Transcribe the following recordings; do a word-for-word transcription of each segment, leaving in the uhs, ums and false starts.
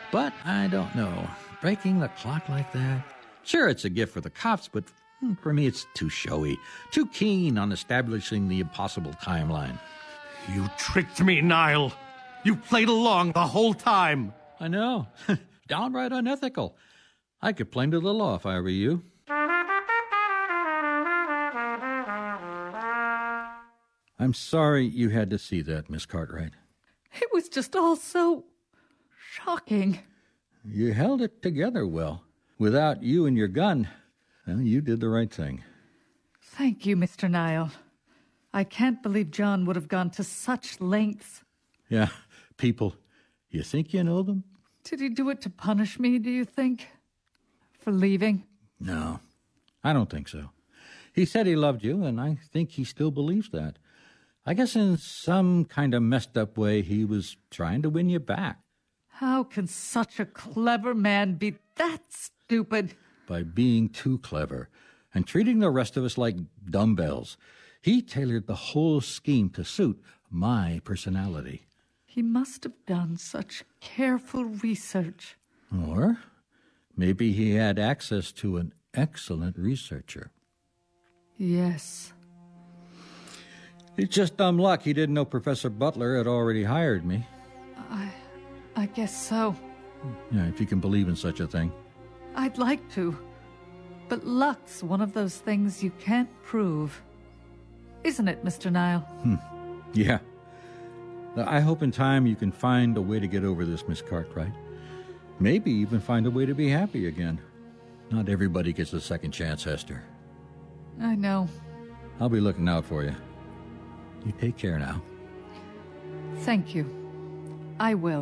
But I don't know. Breaking the clock like that? Sure, it's a gift for the cops, but for me it's too showy. Too keen on establishing the impossible timeline. You tricked me, Niall. You played along the whole time. I know. Downright unethical. I'd complain to the law if I were you. I'm sorry you had to see that, Miss Cartwright. It was just all so shocking. You held it together well. Without you and your gun, well, you did the right thing. Thank you, Mister Niall. I can't believe John would have gone to such lengths. Yeah, people, you think you know them? Did he do it to punish me, do you think? For leaving? No, I don't think so. He said he loved you, and I think he still believes that. I guess in some kind of messed up way, he was trying to win you back. How can such a clever man be that stupid? By being too clever and treating the rest of us like dumbbells. He tailored the whole scheme to suit my personality. He must have done such careful research. Or maybe he had access to an excellent researcher. Yes. It's just dumb luck he didn't know Professor Butler had already hired me. I I guess so. Yeah, if you can believe in such a thing. I'd like to. But luck's one of those things you can't prove. Isn't it, Mister Niall? Hmm. Yeah. I hope in time you can find a way to get over this, Miss Cartwright. Maybe even find a way to be happy again. Not everybody gets a second chance, Hester. I know. I'll be looking out for you. You take care now. Thank you. I will.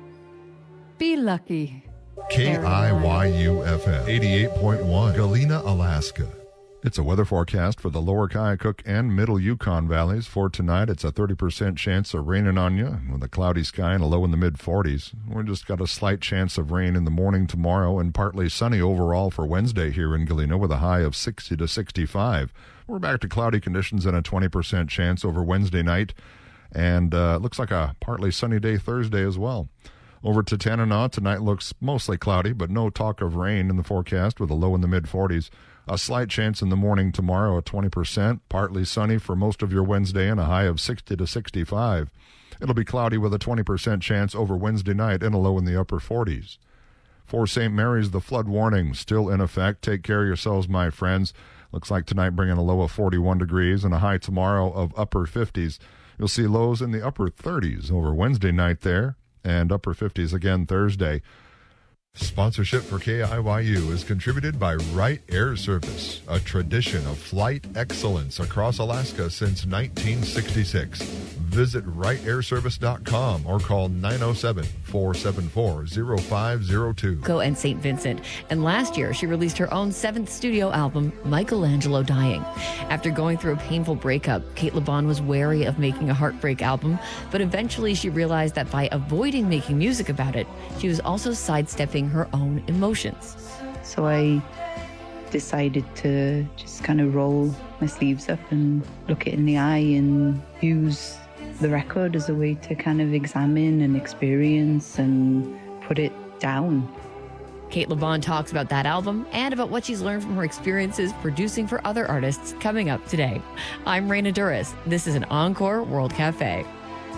Be lucky. K I Y U F M eighty-eight point one, Galena, Alaska. It's a weather forecast for the lower Kyaukuk and middle Yukon valleys. For tonight, it's a thirty percent chance of raining on you with a cloudy sky and a low in the mid-forties. We're just got a slight chance of rain in the morning tomorrow and partly sunny overall for Wednesday here in Galena with a high of sixty to sixty-five. We're back to cloudy conditions and a twenty percent chance over Wednesday night. And uh, it looks like a partly sunny day Thursday as well. Over to Tanana, tonight looks mostly cloudy, but no talk of rain in the forecast with a low in the mid-forties. A slight chance in the morning tomorrow at twenty percent, partly sunny for most of your Wednesday and a high of sixty to sixty-five. It'll be cloudy with a twenty percent chance over Wednesday night and a low in the upper forties. For Saint Mary's, the flood warning still in effect. Take care of yourselves, my friends. Looks like tonight bringing a low of forty-one degrees and a high tomorrow of upper fifties. You'll see lows in the upper thirties over Wednesday night there and upper fifties again Thursday. Sponsorship for K I Y U is contributed by Wright Air Service, a tradition of flight excellence across Alaska since nineteen sixty-six. Visit wright air service dot com or call nine oh seven, four seven four, oh five oh two. Go and Saint Vincent. And last year, she released her own seventh studio album, Michelangelo Dying. After going through a painful breakup, Kate LeBon was wary of making a heartbreak album, but eventually she realized that by avoiding making music about it, she was also sidestepping her own emotions. So I decided to just kind of roll my sleeves up and look it in the eye and use the record as a way to kind of examine and experience and put it down. Kate LeBon talks about that album and about what she's learned from her experiences producing for other artists coming up today. I'm Raina Duras. This is an Encore World Cafe.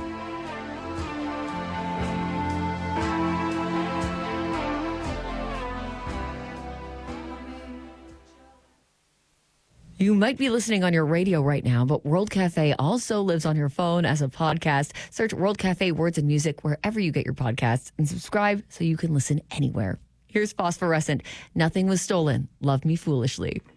You might be listening on your radio right now, but World Cafe also lives on your phone as a podcast. Search World Cafe Words and Music wherever you get your podcasts and subscribe so you can listen anywhere. Here's Phosphorescent. Nothing was stolen. Love Me Foolishly.